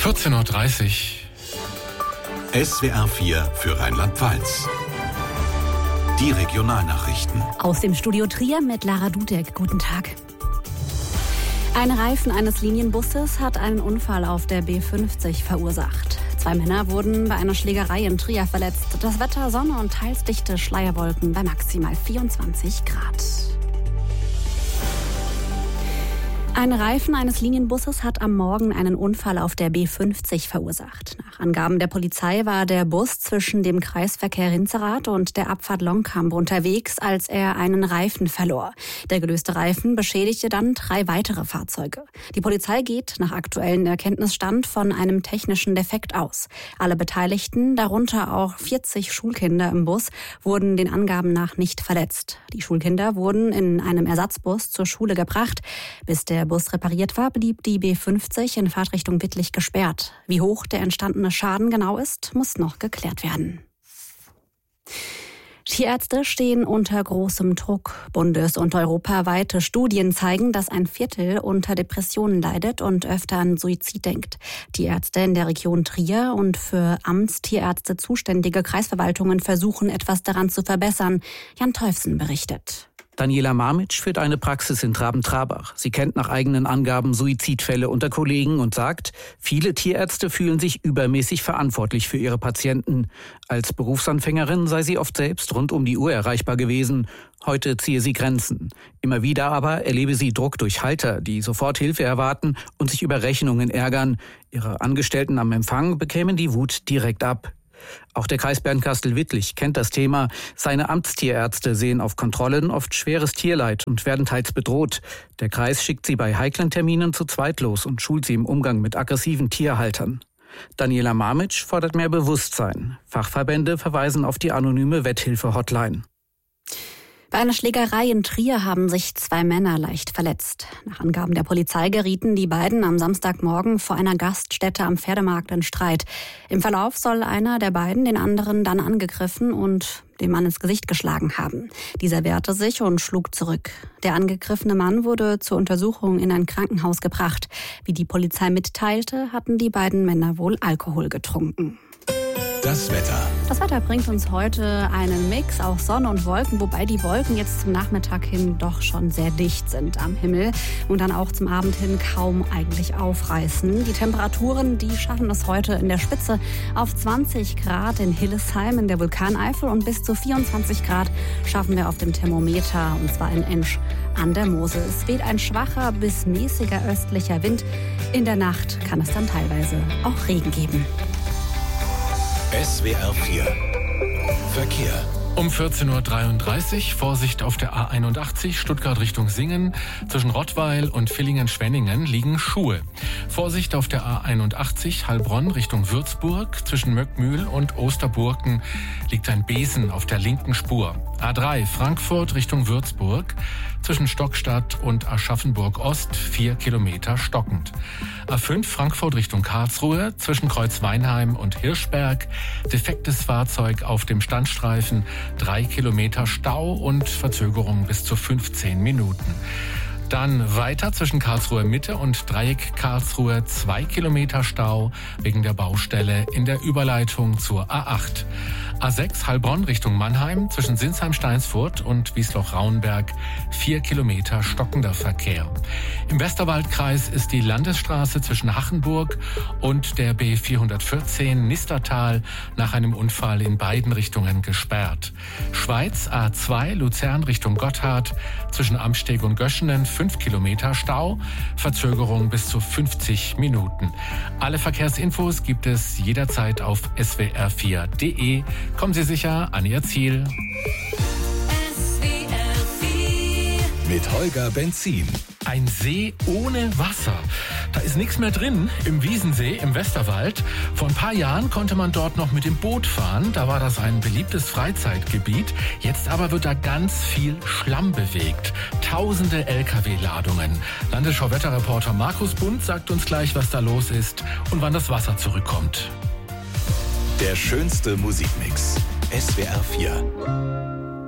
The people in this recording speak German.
14:30 Uhr. SWR 4 für Rheinland-Pfalz. Die Regionalnachrichten. Aus dem Studio Trier mit Lara Dudek. Guten Tag. Ein Reifen eines Linienbusses hat einen Unfall auf der B50 verursacht. 2 Männer wurden bei einer Schlägerei in Trier verletzt. Das Wetter, Sonne und teils dichte Schleierwolken bei maximal 24 Grad. Ein Reifen eines Linienbusses hat am Morgen einen Unfall auf der B50 verursacht. Nach Angaben der Polizei war der Bus zwischen dem Kreisverkehr Rinzerath und der Abfahrt Longkamp unterwegs, als er einen Reifen verlor. Der gelöste Reifen beschädigte dann 3 weitere Fahrzeuge. Die Polizei geht nach aktuellem Erkenntnisstand von einem technischen Defekt aus. Alle Beteiligten, darunter auch 40 Schulkinder im Bus, wurden den Angaben nach nicht verletzt. Die Schulkinder wurden in einem Ersatzbus zur Schule gebracht. Bis der Bus repariert war, blieb die B50 in Fahrtrichtung Wittlich gesperrt. Wie hoch der entstandene Schaden genau ist, muss noch geklärt werden. Tierärzte stehen unter großem Druck. Bundes- und europaweite Studien zeigen, dass ein Viertel unter Depressionen leidet und öfter an Suizid denkt. Tierärzte in der Region Trier und für Amtstierärzte zuständige Kreisverwaltungen versuchen, etwas daran zu verbessern. Jan Teufsen berichtet. Daniela Marmitsch führt eine Praxis in Traben-Trabach. Sie kennt nach eigenen Angaben Suizidfälle unter Kollegen und sagt, viele Tierärzte fühlen sich übermäßig verantwortlich für ihre Patienten. Als Berufsanfängerin sei sie oft selbst rund um die Uhr erreichbar gewesen. Heute ziehe sie Grenzen. Immer wieder aber erlebe sie Druck durch Halter, die sofort Hilfe erwarten und sich über Rechnungen ärgern. Ihre Angestellten am Empfang bekämen die Wut direkt ab. Auch der Kreis Bernkastel-Wittlich kennt das Thema. Seine Amtstierärzte sehen auf Kontrollen oft schweres Tierleid und werden teils bedroht. Der Kreis schickt sie bei heiklen Terminen zu zweit los und schult sie im Umgang mit aggressiven Tierhaltern. Daniela Marmitsch fordert mehr Bewusstsein. Fachverbände verweisen auf die anonyme Wetthilfe-Hotline. Bei einer Schlägerei in Trier haben sich 2 Männer leicht verletzt. Nach Angaben der Polizei gerieten die beiden am Samstagmorgen vor einer Gaststätte am Pferdemarkt in Streit. Im Verlauf soll einer der beiden den anderen dann angegriffen und den Mann ins Gesicht geschlagen haben. Dieser wehrte sich und schlug zurück. Der angegriffene Mann wurde zur Untersuchung in ein Krankenhaus gebracht. Wie die Polizei mitteilte, hatten die beiden Männer wohl Alkohol getrunken. Das Wetter. Das Wetter bringt uns heute einen Mix aus Sonne und Wolken, wobei die Wolken jetzt zum Nachmittag hin doch schon sehr dicht sind am Himmel und dann auch zum Abend hin kaum eigentlich aufreißen. Die Temperaturen, die schaffen es heute in der Spitze auf 20 Grad in Hillesheim in der Vulkaneifel und bis zu 24 Grad schaffen wir auf dem Thermometer, und zwar in Ensch an der Mosel. Es weht ein schwacher bis mäßiger östlicher Wind. In der Nacht kann es dann teilweise auch Regen geben. SWR 4 Verkehr. Um 14:33 Uhr Vorsicht auf der A81 Stuttgart Richtung Singen. Zwischen Rottweil und Villingen-Schwenningen liegen Schuhe. Vorsicht auf der A81 Heilbronn Richtung Würzburg. Zwischen Möckmühl und Osterburken liegt ein Besen auf der linken Spur. A3 Frankfurt Richtung Würzburg. Zwischen Stockstadt und Aschaffenburg-Ost 4 Kilometer stockend. A5 Frankfurt Richtung Karlsruhe. Zwischen Kreuzweinheim und Hirschberg defektes Fahrzeug auf dem Standstreifen. 3 Kilometer Stau und Verzögerung bis zu 15 Minuten. Dann weiter zwischen Karlsruher Mitte und Dreieck Karlsruhe 2 Kilometer Stau wegen der Baustelle in der Überleitung zur A8. A6 Heilbronn Richtung Mannheim zwischen Sinsheim-Steinsfurt und Wiesloch-Rauenberg 4 Kilometer stockender Verkehr. Im Westerwaldkreis ist die Landesstraße zwischen Hachenburg und der B414 Nistertal nach einem Unfall in beiden Richtungen gesperrt. Schweiz A2 Luzern Richtung Gotthard zwischen Amsteg und Göschenen 5 Kilometer Stau, Verzögerung bis zu 50 Minuten. Alle Verkehrsinfos gibt es jederzeit auf swr4.de. Kommen Sie sicher an Ihr Ziel. Mit Holger Benzin. Ein See ohne Wasser. Da ist nichts mehr drin im Wiesensee im Westerwald. Vor ein paar Jahren konnte man dort noch mit dem Boot fahren. Da war das ein beliebtes Freizeitgebiet. Jetzt aber wird da ganz viel Schlamm bewegt. Tausende LKW-Ladungen. Landesschau-Wetterreporter Markus Bund sagt uns gleich, was da los ist und wann das Wasser zurückkommt. Der schönste Musikmix. SWR 4.